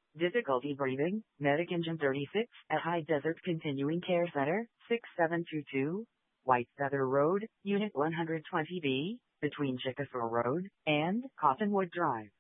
Difficulty breathing, Medic Engine 36, at High Desert Continuing Care Center, 6722, White Feather Road, Unit 120B, between Chickasaw Road and Cottonwood Drive.